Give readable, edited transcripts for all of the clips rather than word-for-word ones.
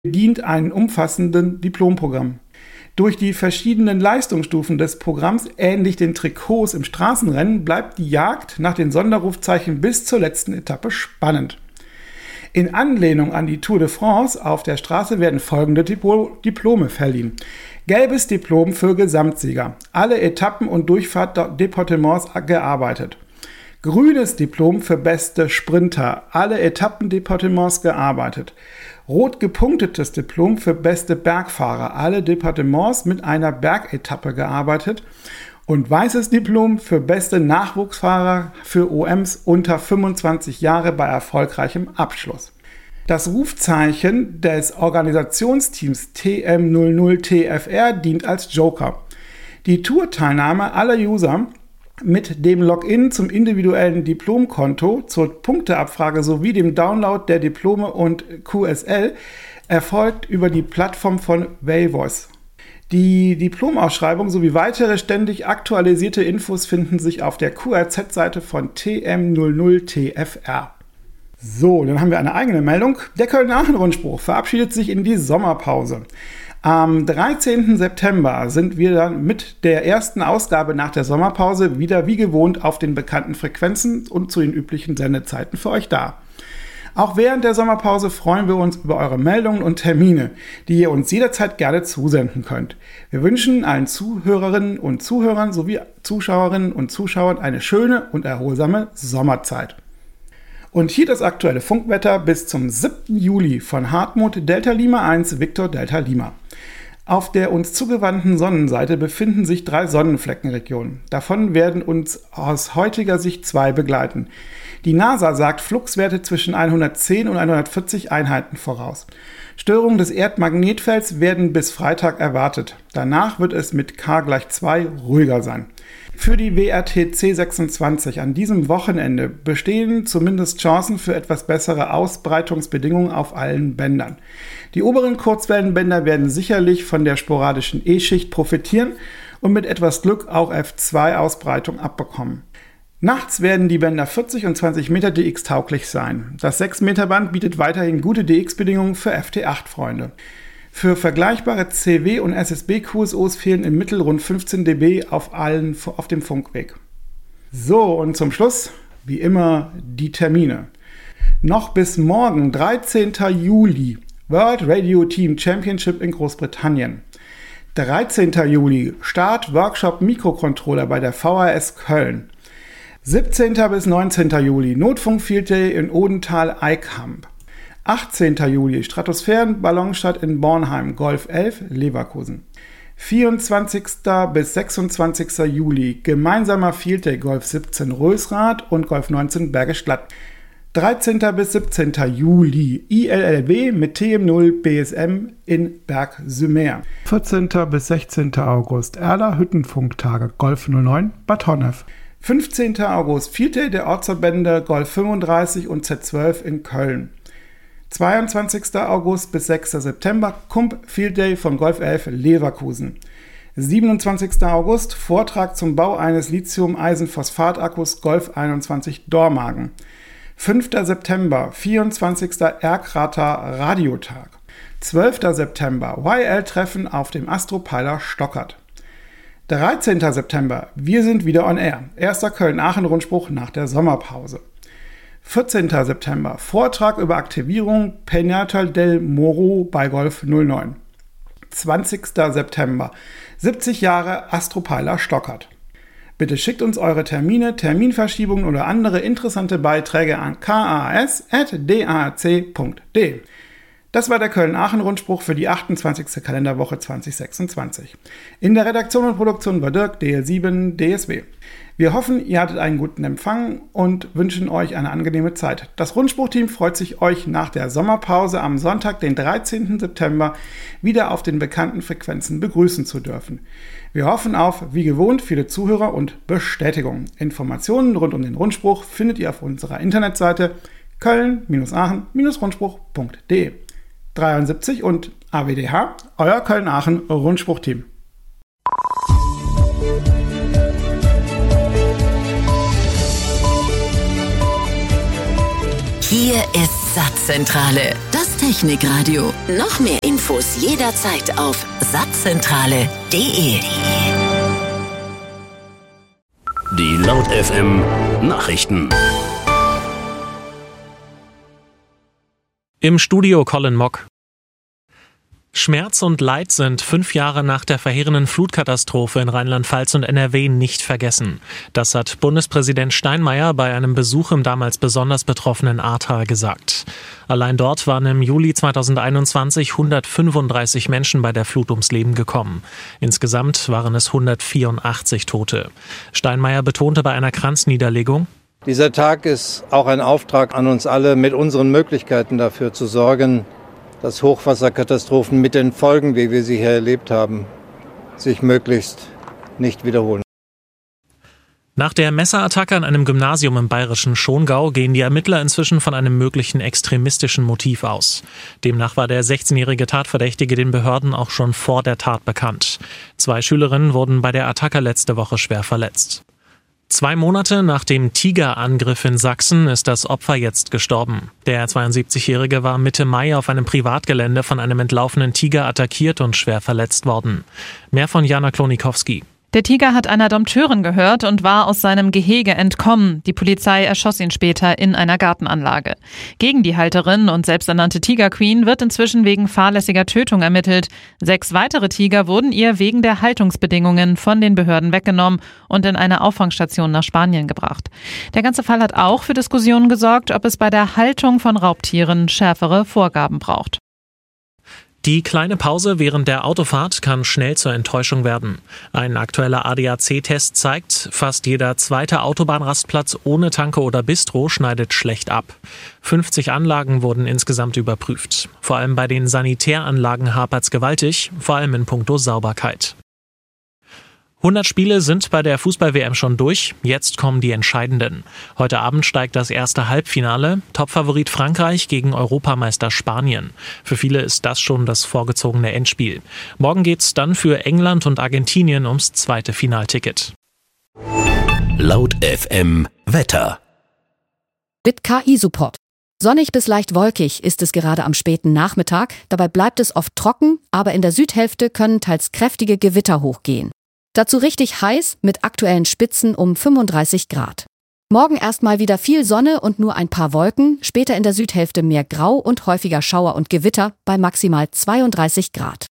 dient einem umfassenden Diplomprogramm. Durch die verschiedenen Leistungsstufen des Programms, ähnlich den Trikots im Straßenrennen, bleibt die Jagd nach den Sonderrufzeichen bis zur letzten Etappe spannend. In Anlehnung an die Tour de France auf der Straße werden folgende Diplome verliehen. Gelbes Diplom für Gesamtsieger, alle Etappen und Durchfahrtdepartements gearbeitet. Grünes Diplom für beste Sprinter, alle Etappendepartements gearbeitet. Rot gepunktetes Diplom für beste Bergfahrer, alle Departements mit einer Bergetappe gearbeitet. Und weißes Diplom für beste Nachwuchsfahrer für OMs unter 25 Jahre bei erfolgreichem Abschluss. Das Rufzeichen des Organisationsteams TM00TFR dient als Joker. Die Tourteilnahme aller User mit dem Login zum individuellen Diplomkonto, zur Punkteabfrage sowie dem Download der Diplome und QSL erfolgt über die Plattform von Wayvoice. Die Diplomausschreibung sowie weitere ständig aktualisierte Infos finden sich auf der QRZ-Seite von TM00TFR. So, dann haben wir eine eigene Meldung. Der Köln-Aachen-Rundspruch verabschiedet sich in die Sommerpause. Am 13. September sind wir dann mit der ersten Ausgabe nach der Sommerpause wieder wie gewohnt auf den bekannten Frequenzen und zu den üblichen Sendezeiten für euch da. Auch während der Sommerpause freuen wir uns über eure Meldungen und Termine, die ihr uns jederzeit gerne zusenden könnt. Wir wünschen allen Zuhörerinnen und Zuhörern sowie Zuschauerinnen und Zuschauern eine schöne und erholsame Sommerzeit. Und hier das aktuelle Funkwetter bis zum 7. Juli von Hartmut Delta Lima 1 Victor Delta Lima. Auf der uns zugewandten Sonnenseite befinden sich 3 Sonnenfleckenregionen. Davon werden uns aus heutiger Sicht 2 begleiten. Die NASA sagt Fluxwerte zwischen 110 und 140 Einheiten voraus. Störungen des Erdmagnetfelds werden bis Freitag erwartet. Danach wird es mit K = 2 ruhiger sein. Für die WRTC 26 an diesem Wochenende bestehen zumindest Chancen für etwas bessere Ausbreitungsbedingungen auf allen Bändern. Die oberen Kurzwellenbänder werden sicherlich von der sporadischen E-Schicht profitieren und mit etwas Glück auch F2-Ausbreitung abbekommen. Nachts werden die Bänder 40 und 20 Meter DX tauglich sein. Das 6 Meter Band bietet weiterhin gute DX-Bedingungen für FT8-Freunde. Für vergleichbare CW- und SSB-QSOs fehlen im Mittel rund 15 dB auf dem Funkweg. So, und zum Schluss, wie immer, die Termine. Noch bis morgen, 13. Juli, World Radio Team Championship in Großbritannien. 13. Juli, Start Workshop Mikrocontroller bei der VHS Köln. 17. bis 19. Juli, Notfunk Field Day in Odenthal-Eickamp. 18. Juli, Stratosphärenballonstart in Bornheim, Golf 11, Leverkusen. 24. bis 26. Juli, gemeinsamer Field Day Golf 17 Rösrath und Golf 19 Bergisch Gladbach. 13. bis 17. Juli, ILLB mit TM0 BSM in Berg-Sümer. 14. bis 16. August, Erla Hüttenfunktage, Golf 09, Bad Honnef. 15. August, Field Day der Ortsverbände Golf 35 und Z12 in Köln. 22. August bis 6. September, Kump Field Day von Golf 11 Leverkusen. 27. August, Vortrag zum Bau eines Lithium-Eisenphosphat-Akkus Golf 21 Dormagen. 5. September, 24. Erkrater Radiotag. 12. September, YL-Treffen auf dem Astropeiler Stockert. 13. September, wir sind wieder on air. Erster Köln-Aachen-Rundspruch nach der Sommerpause. 14. September, Vortrag über Aktivierung Peñatal del Moro bei Golf 09. 20. September, 70 Jahre Astropeiler Stockert. Bitte schickt uns eure Termine, Terminverschiebungen oder andere interessante Beiträge an kas@darc.de. Das war der Köln-Aachen-Rundspruch für die 28. Kalenderwoche 2026. In der Redaktion und Produktion war Dirk, DL7, DSW. Wir hoffen, ihr hattet einen guten Empfang und wünschen euch eine angenehme Zeit. Das Rundspruchteam freut sich, euch nach der Sommerpause am Sonntag, den 13. September, wieder auf den bekannten Frequenzen begrüßen zu dürfen. Wir hoffen auf, wie gewohnt, viele Zuhörer und Bestätigungen. Informationen rund um den Rundspruch findet ihr auf unserer Internetseite köln-aachen-rundspruch.de. 73 und AWDH, euer Köln-Aachen-Rundspruchteam. Hier ist Satzzentrale, das Technikradio. Noch mehr Infos jederzeit auf satzzentrale.de. Die Laut FM Nachrichten. Im Studio Colin Mock. Schmerz und Leid sind 5 Jahre nach der verheerenden Flutkatastrophe in Rheinland-Pfalz und NRW nicht vergessen. Das hat Bundespräsident Steinmeier bei einem Besuch im damals besonders betroffenen Ahrtal gesagt. Allein dort waren im Juli 2021 135 Menschen bei der Flut ums Leben gekommen. Insgesamt waren es 184 Tote. Steinmeier betonte bei einer Kranzniederlegung: Dieser Tag ist auch ein Auftrag an uns alle, mit unseren Möglichkeiten dafür zu sorgen, dass Hochwasserkatastrophen mit den Folgen, wie wir sie hier erlebt haben, sich möglichst nicht wiederholen. Nach der Messerattacke an einem Gymnasium im bayerischen Schongau gehen die Ermittler inzwischen von einem möglichen extremistischen Motiv aus. Demnach war der 16-jährige Tatverdächtige den Behörden auch schon vor der Tat bekannt. 2 Schülerinnen wurden bei der Attacke letzte Woche schwer verletzt. 2 Monate nach dem Tigerangriff in Sachsen ist das Opfer jetzt gestorben. Der 72-Jährige war Mitte Mai auf einem Privatgelände von einem entlaufenen Tiger attackiert und schwer verletzt worden. Mehr von Jana Klonikowski. Der Tiger hat einer Dompteurin gehört und war aus seinem Gehege entkommen. Die Polizei erschoss ihn später in einer Gartenanlage. Gegen die Halterin und selbsternannte Tiger Queen wird inzwischen wegen fahrlässiger Tötung ermittelt. 6 weitere Tiger wurden ihr wegen der Haltungsbedingungen von den Behörden weggenommen und in eine Auffangstation nach Spanien gebracht. Der ganze Fall hat auch für Diskussionen gesorgt, ob es bei der Haltung von Raubtieren schärfere Vorgaben braucht. Die kleine Pause während der Autofahrt kann schnell zur Enttäuschung werden. Ein aktueller ADAC-Test zeigt, fast jeder zweite Autobahnrastplatz ohne Tanke oder Bistro schneidet schlecht ab. 50 Anlagen wurden insgesamt überprüft. Vor allem bei den Sanitäranlagen hapert's gewaltig, vor allem in puncto Sauberkeit. 100 Spiele sind bei der Fußball-WM schon durch, jetzt kommen die entscheidenden. Heute Abend steigt das erste Halbfinale, Topfavorit Frankreich gegen Europameister Spanien. Für viele ist das schon das vorgezogene Endspiel. Morgen geht's dann für England und Argentinien ums zweite Finalticket. Laut FM Wetter. Mit KI-Support. Sonnig bis leicht wolkig ist es gerade am späten Nachmittag. Dabei bleibt es oft trocken, aber in der Südhälfte können teils kräftige Gewitter hochgehen. Dazu richtig heiß mit aktuellen Spitzen um 35 Grad. Morgen erstmal wieder viel Sonne und nur ein paar Wolken, später in der Südhälfte mehr Grau und häufiger Schauer und Gewitter bei maximal 32 Grad.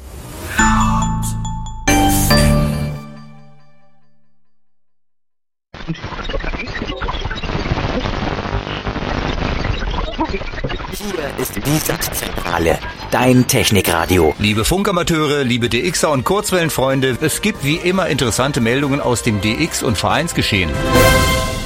Hier ist die Satzzentrale, dein Technikradio. Liebe Funkamateure, liebe DXer und Kurzwellenfreunde, es gibt wie immer interessante Meldungen aus dem DX- und Vereinsgeschehen.